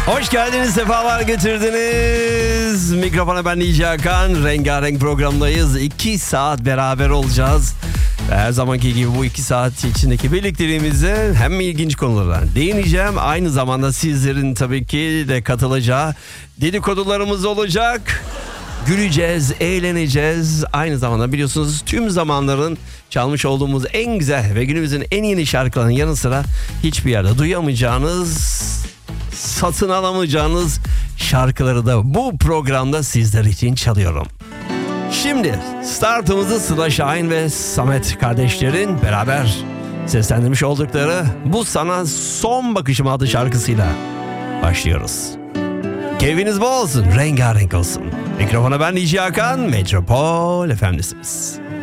Hoş geldiniz, sefalar getirdiniz. Mikrofona ben Nici Hakan. Rengarenk programdayız. 2 saat beraber olacağız. Ve her zamanki gibi bu 2 saat içindeki birlikteliğimize hem ilginç konulara değineceğim. Aynı zamanda sizlerin tabii ki de katılacağı dedikodularımız olacak. Güleceğiz, eğleneceğiz. Aynı zamanda biliyorsunuz tüm zamanların çalmış olduğumuz en güzel ve günümüzün en yeni şarkılarının yanı sıra hiçbir yerde duyamayacağınız, satın alamayacağınız şarkıları da bu programda sizler için çalıyorum. Şimdi startımızı Sıla Şahin ve Samet kardeşlerin beraber seslendirmiş oldukları Bu Sana Son Bakışım adlı şarkısıyla başlıyoruz. Keyfiniz bol olsun, rengarenk olsun. Mikrofona ben Nici Hakan, Metropol FM'desiniz.